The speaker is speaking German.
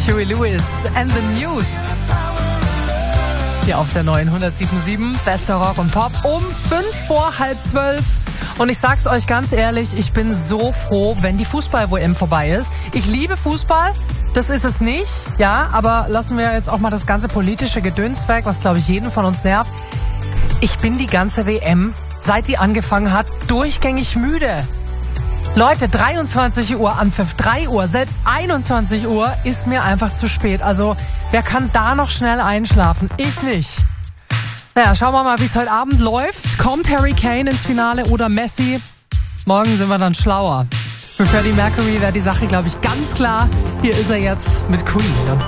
Huey Lewis and the News. Hier auf der neuen 107.7, bester Rock und Pop um 11:05. Und ich sag's euch ganz ehrlich, ich bin so froh, wenn die Fußball-WM vorbei ist. Ich liebe Fußball, das ist es nicht, ja, aber lassen wir jetzt auch mal das ganze politische Gedöns weg, was, glaube ich, jeden von uns nervt. Ich bin die ganze WM, seit die angefangen hat, durchgängig müde. Leute, 23 Uhr Anpfiff, 3 Uhr, selbst 21 Uhr ist mir einfach zu spät. Also, wer kann da noch schnell einschlafen? Ich nicht. Naja, schauen wir mal, wie es heute Abend läuft. Kommt Harry Kane ins Finale oder Messi? Morgen sind wir dann schlauer. Für Freddie Mercury wäre die Sache, glaube ich, ganz klar. Hier ist er jetzt mit Queen.